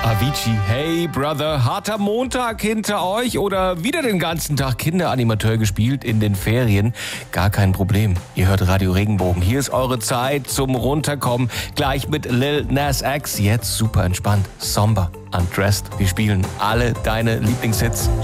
Avicii, hey Brother, harter Montag hinter euch oder wieder den ganzen Tag Kinderanimateur gespielt in den Ferien? Gar kein Problem. Ihr hört Radio Regenbogen. Hier ist eure Zeit zum Runterkommen. Gleich mit Lil Nas X. Jetzt super entspannt. Somber, Undressed. Wir spielen alle deine Lieblingshits.